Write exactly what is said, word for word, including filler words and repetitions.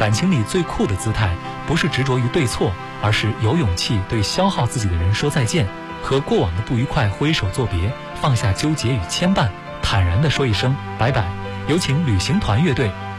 感情里最酷的姿态，不是执着于对错，而是有勇气对消耗自己的人说再见，和过往的不愉快挥手作别，放下纠结与牵绊，坦然地说一声拜拜。有请旅行团乐队